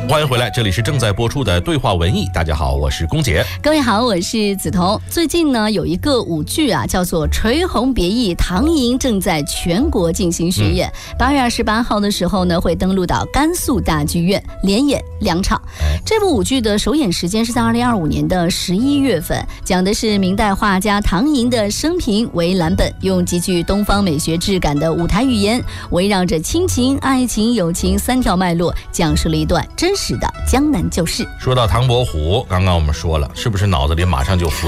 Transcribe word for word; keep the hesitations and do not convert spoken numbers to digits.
欢迎回来，这里是正在播出的对话文艺。大家好，我是龚杰。 各位好，我是梓潼。最近呢，有一个舞剧啊，叫做《垂红别意》，唐寅正在全国进行巡演。八、嗯、月二十八号的时候呢，会登陆到甘肃大剧院，连演两场。哎、这部舞剧的首演时间是在二零二五年的十一月份，讲的是明代画家唐寅的生平为蓝本，用极具东方美学质感的舞台语言，围绕着亲情、爱情、友情三条脉络，讲述了一段真实的江南旧事。 说到唐伯虎，刚刚我们说了，是不是脑子里马上就浮